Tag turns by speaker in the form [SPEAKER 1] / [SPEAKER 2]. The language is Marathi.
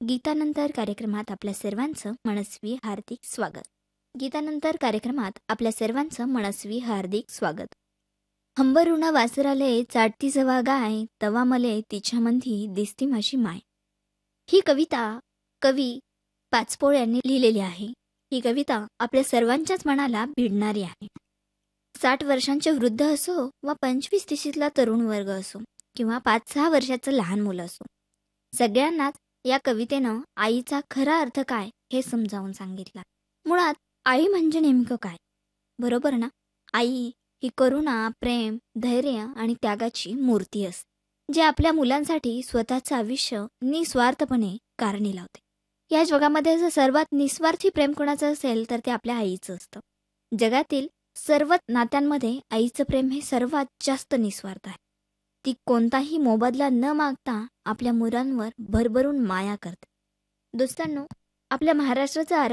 [SPEAKER 1] गीतानंतर कार्यक्रमात आपल्या सर्वांचं मनस्वी हार्दिक स्वागत. गीतानंतर कार्यक्रमात आपल्या सर्वांचं मनस्वी हार्दिक स्वागत. हंबरुण वासराले चाटती जवा गाय, तवा मले तिच्या मंधी दिसती माझी माय. ही कविता कवी पाचपोळ यांनी लिहिलेली आहे. ही कविता आपल्या सर्वांच्याच मनाला भिडणारी आहे. 60 वर्षांचे वृद्ध असो वा 25-30ला तरुण वर्ग असो किंवा 5-6 वर्षाचं लहान मुलं असो, सगळ्यांनाच या कवितेनं आईचा खरा अर्थ काय हे समजावून सांगितला. मुळात आई म्हणजे नेमकं काय, बरोबर ना? आई ही करुणा, प्रेम, धैर्य आणि त्यागाची मूर्ती असते, जे आपल्या मुलांसाठी स्वतःचं आयुष्य निस्वार्थपणे कारणी लावते. या जगामध्ये जर सर्वात निस्वार्थी प्रेम कोणाचं असेल तर ते आपल्या आईचं असतं. जगातील सर्व नात्यांमध्ये आईचं प्रेम हे सर्वात जास्त निस्वार्थ आहे. ती कोणताही मोबदला न मागता आपल्या मुलांवर भरभरून माया करते. दोस्तांनो, आपल्या महाराष्ट्राचं